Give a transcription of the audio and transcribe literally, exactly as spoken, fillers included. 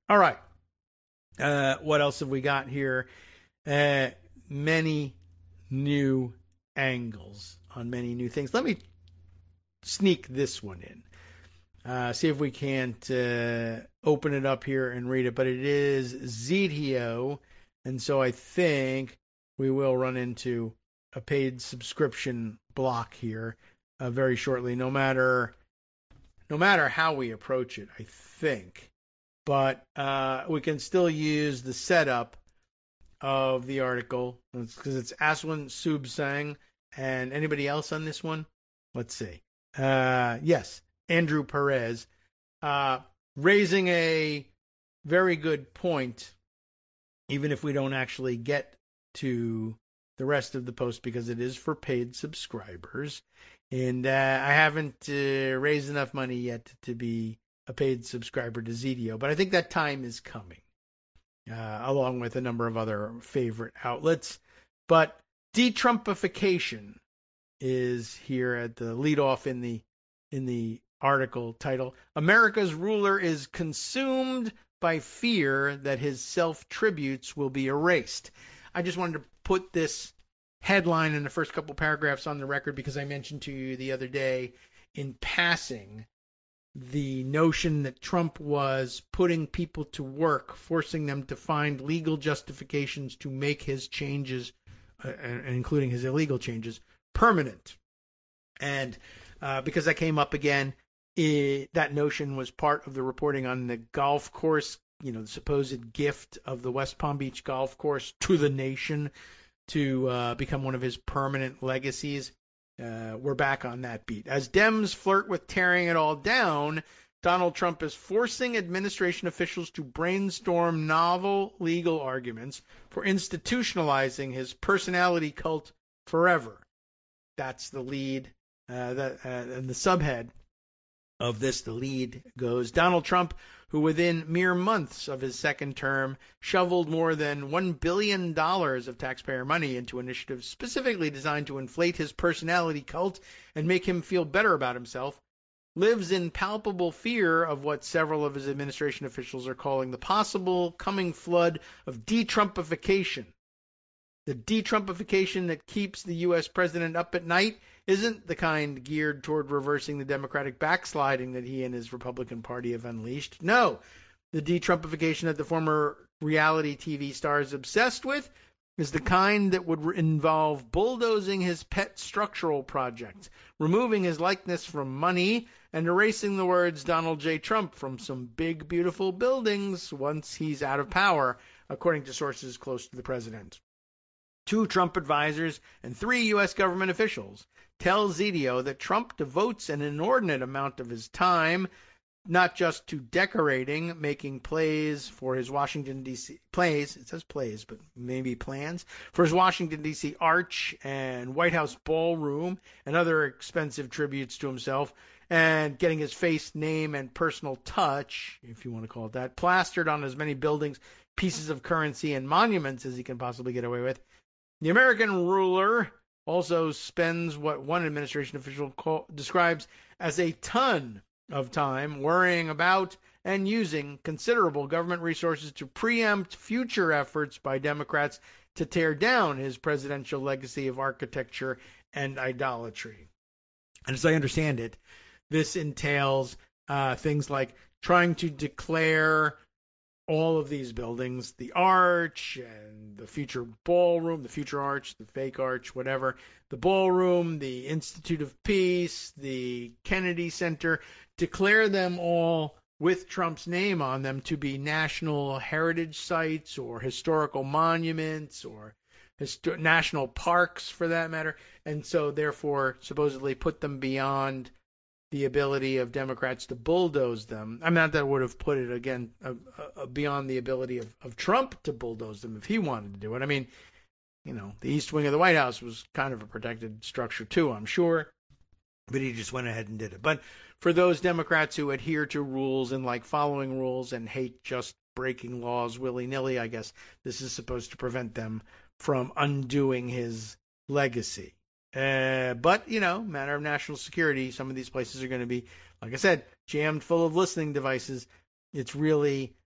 All right. Uh, what else have we got here? Uh, many new angles on many new things. Let me sneak this one in. Uh, see if we can't uh, open it up here and read it. But it is Zedeo, and so I think we will run into a paid subscription block here uh, very shortly. No matter no matter how we approach it, I think. But uh, we can still use the setup of the article because it's Aswin Subsang. And anybody else on this one? Let's see. Uh, yes, Andrew Perez, uh, raising a very good point, even if we don't actually get to the rest of the post because it is for paid subscribers. And uh, I haven't uh, raised enough money yet to be a paid subscriber to Zedeo, but I think that time is coming, uh, along with a number of other favorite outlets. But de-Trumpification is here at the leadoff in the in the article title. America's ruler is consumed by fear that his self-tributes will be erased. I just wanted to put this headline in the first couple paragraphs on the record because I mentioned to you the other day in passing the notion that Trump was putting people to work, forcing them to find legal justifications to make his changes, uh, including his illegal changes, permanent. And uh, because that came up again, it, that notion was part of the reporting on the golf course, you know, the supposed gift of the West Palm Beach golf course to the nation to uh, become one of his permanent legacies. Uh, we're back on that beat. As Dems flirt with tearing it all down, Donald Trump is forcing administration officials to brainstorm novel legal arguments for institutionalizing his personality cult forever. That's the lead, uh, that, uh, and the subhead of this, the lead goes, Donald Trump, who within mere months of his second term shoveled more than one billion dollars of taxpayer money into initiatives specifically designed to inflate his personality cult and make him feel better about himself, lives in palpable fear of what several of his administration officials are calling the possible coming flood of de-Trumpification. The de-Trumpification that keeps the U S president up at night isn't the kind geared toward reversing the Democratic backsliding that he and his Republican Party have unleashed. No, the de-Trumpification that the former reality T V star is obsessed with is the kind that would involve bulldozing his pet structural projects, removing his likeness from money, and erasing the words Donald J. Trump from some big, beautiful buildings once he's out of power, according to sources close to the president. Two Trump advisors and three U S government officials tell Zedeo that Trump devotes an inordinate amount of his time not just to decorating, making plays for his Washington, D C plays, it says plays, but maybe plans, for his Washington, D C arch and White House ballroom and other expensive tributes to himself, and getting his face, name, and personal touch, if you want to call it that, plastered on as many buildings, pieces of currency, and monuments as he can possibly get away with. The American ruler also spends what one administration official call, describes as a ton of time worrying about and using considerable government resources to preempt future efforts by Democrats to tear down his presidential legacy of architecture and idolatry. And as I understand it, this entails uh, things like trying to declare all of these buildings, the arch and the future ballroom, the future arch, the fake arch, whatever, the ballroom, the Institute of Peace, the Kennedy Center, declare them all with Trump's name on them to be national heritage sites or historical monuments or histo- national parks for that matter, and so therefore supposedly put them beyond the ability of Democrats to bulldoze them. I mean, not that I would have put it, again, uh, uh, beyond the ability of, of Trump to bulldoze them if he wanted to do it. I mean, you know, the East Wing of the White House was kind of a protected structure too, I'm sure, but he just went ahead and did it. But for those Democrats who adhere to rules and like following rules and hate just breaking laws willy-nilly, I guess this is supposed to prevent them from undoing his legacy. Uh, but, you know, matter of national security, some of these places are going to be, like I said, jammed full of listening devices. It's really